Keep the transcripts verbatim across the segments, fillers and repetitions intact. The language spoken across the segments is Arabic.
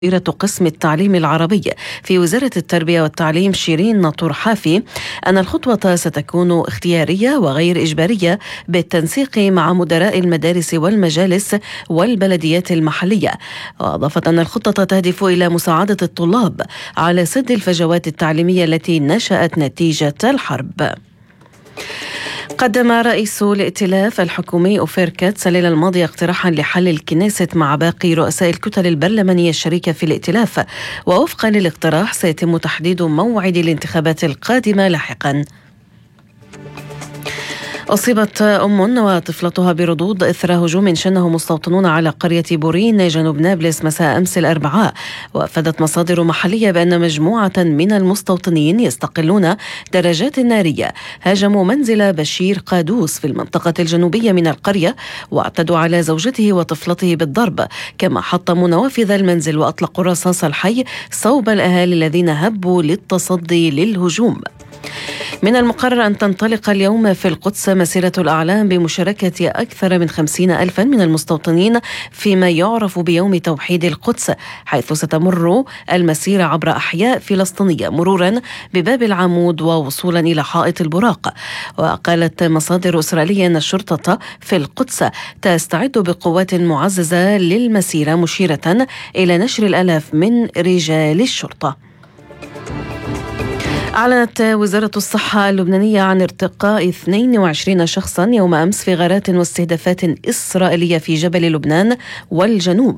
مديرة قسم التعليم العربي في وزارة التربية والتعليم شيرين ناطور حافي أن الخطوة ستكون اختيارية وغير إجبارية بالتنسيق مع مدراء المدارس والمجالس والبلديات المحلية. وأضافت أن الخطة تهدف إلى مساعدة الطلاب على سد الفجوات التعليمية التي نشأت نتيجة الحرب. قدم رئيس الائتلاف الحكومي أوفيركاتس الليلة الماضية اقتراحا لحل الكنيسة مع باقي رؤساء الكتل البرلمانية الشريكة في الائتلاف، ووفقا للاقتراح سيتم تحديد موعد الانتخابات القادمة لاحقا. أصيبت أم وطفلتها بردود إثر هجوم شنه مستوطنون على قرية بورين جنوب نابلس مساء أمس الأربعاء. وأفادت مصادر محلية بأن مجموعة من المستوطنين يستقلون درجات نارية هاجموا منزل بشير قادوس في المنطقة الجنوبية من القرية، واعتدوا على زوجته وطفلته بالضرب، كما حطموا نوافذ المنزل وأطلقوا الرصاص الحي صوب الأهالي الذين هبوا للتصدي للهجوم. من المقرر أن تنطلق اليوم في القدس مسيرة الأعلام بمشاركة أكثر من خمسين ألفا من المستوطنين فيما يعرف بيوم توحيد القدس، حيث ستمر المسيرة عبر أحياء فلسطينية مرورا بباب العمود ووصولا إلى حائط البراق. وقالت مصادر إسرائيلية أن الشرطة في القدس تستعد بقوات معززة للمسيرة، مشيرة إلى نشر الآلاف من رجال الشرطة. أعلنت وزارة الصحة اللبنانية عن ارتقاء اثنين وعشرين شخصا يوم أمس في غارات واستهدافات إسرائيلية في جبل لبنان والجنوب.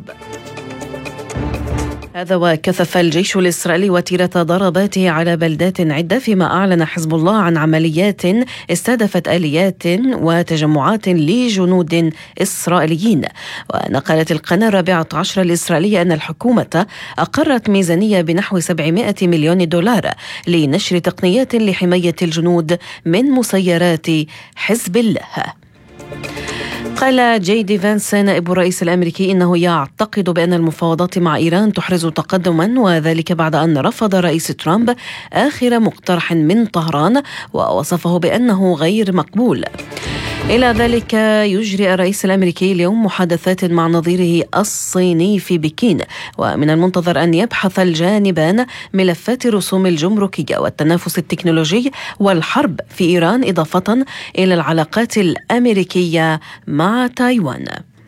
هذا وكثف الجيش الإسرائيلي وتيرة ضرباته على بلدات عدة، فيما أعلن حزب الله عن عمليات استهدفت آليات وتجمعات لجنود إسرائيليين. ونقلت القناة الرابعة عشر الإسرائيلية أن الحكومة أقرت ميزانية بنحو سبعمائة مليون دولار لنشر تقنيات لحماية الجنود من مسيرات حزب الله. قال جي دي فانس نائب الرئيس الأمريكي إنه يعتقد بأن المفاوضات مع إيران تحرز تقدما، وذلك بعد أن رفض رئيس ترامب آخر مقترح من طهران ووصفه بأنه غير مقبول. إلى ذلك يجري الرئيس الأمريكي اليوم محادثات مع نظيره الصيني في بكين، ومن المنتظر أن يبحث الجانبان ملفات الرسوم الجمركية والتنافس التكنولوجي والحرب في إيران، إضافة إلى العلاقات الأمريكية مع تايوان.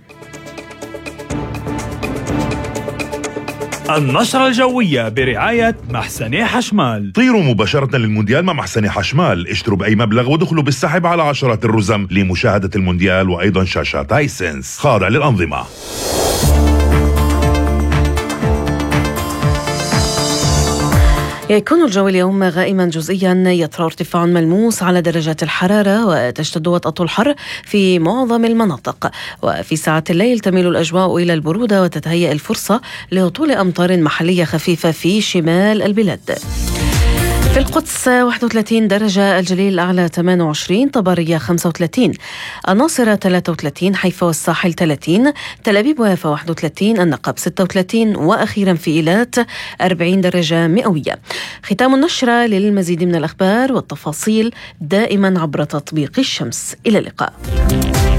النشرة الجوية برعاية محسني حشمال. طيروا مباشرة للمونديال مع محسني حشمال، اشتروا بأي مبلغ ودخلوا بالسحب على عشرات الرزم لمشاهدة المونديال وأيضا شاشات هايسنس خاضع للأنظمة. يكون الجو اليوم غائما جزئيا، يطرأ ارتفاع ملموس على درجات الحرارة وتشتد وطأة الحر في معظم المناطق. وفي ساعات الليل تميل الأجواء إلى البرودة وتتهيأ الفرصة لهطول أمطار محلية خفيفة في شمال البلاد. في القدس واحد وثلاثين درجة، الجليل الأعلى ثمانية وعشرين، طبرية خمسة وثلاثين، الناصرة ثلاثة وثلاثين، حيفا والساحل ثلاثين، تل أبيب ويافا واحد وثلاثين، النقب ستة وثلاثين، وأخيرا في إيلات أربعين درجة مئوية. ختام النشرة. للمزيد من الأخبار والتفاصيل دائما عبر تطبيق الشمس. إلى اللقاء.